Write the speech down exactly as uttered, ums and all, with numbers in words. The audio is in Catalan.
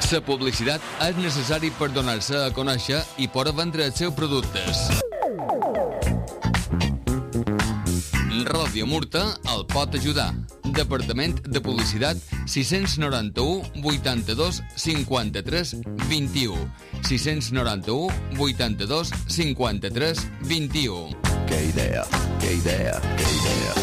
La publicitat és necessari per donar-se a conèixer i poder vendre els seus productes. Ràdio Murta el pot ajudar. Departament de Publicitat sis nou u vuitanta-dos cinquanta-tres vint-i-u sis nou u vuitanta-dos cinquanta-tres vint-i-u. Que idea, que idea, que idea.